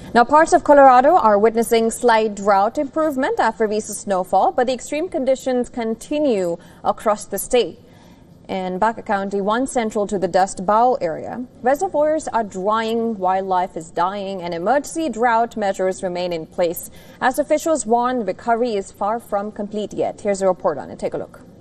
Now, parts of Colorado are witnessing slight drought improvement after recent snowfall, but the extreme conditions continue across the state. In Baca County, one central to the Dust Bowl area, reservoirs are drying, wildlife is dying, and emergency drought measures remain in place. As officials warn, recovery is far from complete yet. Here's a report on it. Take a look.